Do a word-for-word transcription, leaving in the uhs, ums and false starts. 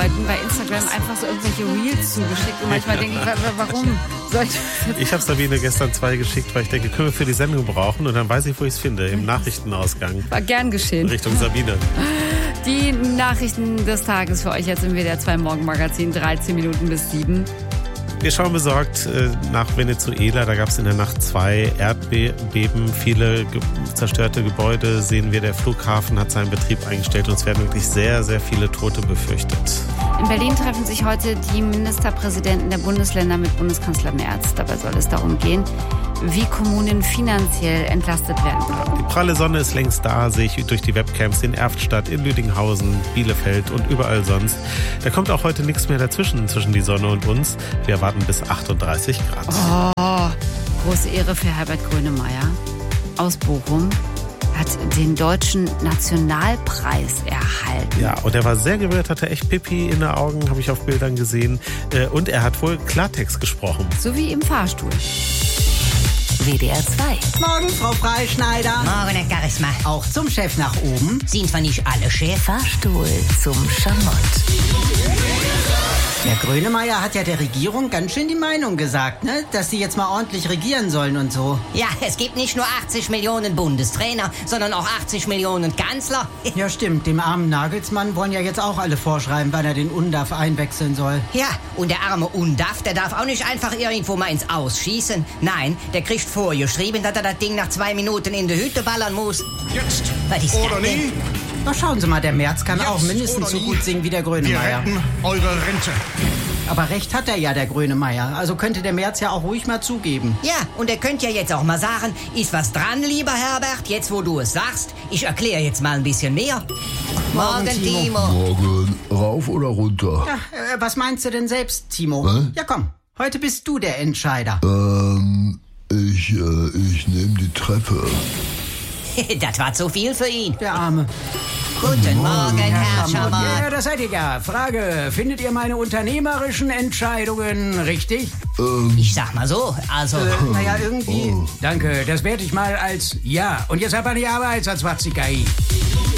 Leuten bei Instagram einfach so irgendwelche Reels zugeschickt und manchmal denke ich, warum soll ich das? Ich habe Sabine gestern zwei geschickt, weil ich denke, können wir für die Sendung brauchen und dann weiß ich, wo ich es finde, im Nachrichtenausgang. War gern geschehen. Richtung Sabine. Die Nachrichten des Tages für euch jetzt im W D R zwei Morgenmagazin, dreizehn Minuten bis sieben. Wir schauen besorgt äh, nach Venezuela. Da gab es in der Nacht zwei Erdbeben, viele ge- zerstörte Gebäude. Sehen wir, der Flughafen hat seinen Betrieb eingestellt und es werden wirklich sehr, sehr viele Tote befürchtet. In Berlin treffen sich heute die Ministerpräsidenten der Bundesländer mit Bundeskanzler Merz. Dabei soll es darum gehen, wie Kommunen finanziell entlastet werden können. Die pralle Sonne ist längst da, sehe ich durch die Webcams in Erftstadt, in Lüdinghausen, Bielefeld und überall sonst. Da kommt auch heute nichts mehr dazwischen, zwischen die Sonne und uns. Wir erwarten bis achtunddreißig Grad. Oh, große Ehre für Herbert Grönemeyer aus Bochum. Hat den Deutschen Nationalpreis erhalten. Ja, und er war sehr gerührt, hatte echt Pipi in den Augen, habe ich auf Bildern gesehen. Und er hat wohl Klartext gesprochen. So wie im Fahrstuhl. W D R zwei. Morgen, Frau Freischneider. Morgen, Herr Charisma. Auch zum Chef nach oben. Sind zwar nicht alle Chef. Fahrstuhl zum Schamott. Der Grönemeyer hat ja der Regierung ganz schön die Meinung gesagt, ne? Dass sie jetzt mal ordentlich regieren sollen und so. Ja, es gibt nicht nur achtzig Millionen Bundestrainer, sondern auch achtzig Millionen Kanzler. Ja, stimmt. Dem armen Nagelsmann wollen ja jetzt auch alle vorschreiben, wann er den Undaf einwechseln soll. Ja, und der arme Undaf, der darf auch nicht einfach irgendwo mal ins Ausschießen. Nein, der kriegt vorgeschrieben, dass er das Ding nach zwei Minuten in die Hütte ballern muss. Jetzt Was ist oder das denn? nie. Na, schauen Sie mal, der Merz kann Jetzt auch mindestens so oder nie. gut singen wie der Wir Grönemeyer. retten eure Rente. Aber recht hat er ja, der Grönemeyer. Also könnte der Merz ja auch ruhig mal zugeben. Ja, und er könnte ja jetzt auch mal sagen, ist was dran, lieber Herbert, jetzt wo du es sagst. Ich erkläre jetzt mal ein bisschen mehr. Morgen, Morgen, Timo. Timo. Morgen, rauf oder runter? Ja, äh, was meinst du denn selbst, Timo? Was? Ja, komm. Heute bist du der Entscheider. Ähm, ich, äh, ich nehme die Treppe. Das war zu viel für ihn. Der Arme. Guten Morgen, Herr Schamott. Ja, das seid ihr ja. Frage, findet ihr meine unternehmerischen Entscheidungen richtig? Ähm, Ich sag mal so, also... Äh, naja, irgendwie. Danke, das werte ich mal als Ja. Und jetzt ab an die Arbeit, Satzwatzigei.